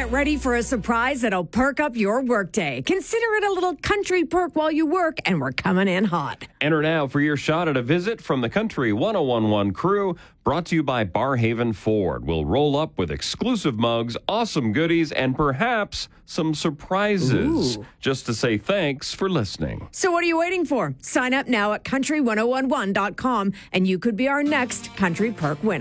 Get ready for a surprise that'll perk up your workday. Consider it a little country perk while you work, and we're coming in hot. Enter now for your shot at a visit from the Country 1011 crew, brought to you by Barhaven Ford. We'll roll up with exclusive mugs, awesome goodies, and perhaps some surprises. Ooh. Just to say thanks for listening. So what are you waiting for? Sign up now at country1011.com, and you could be our next country perk winner.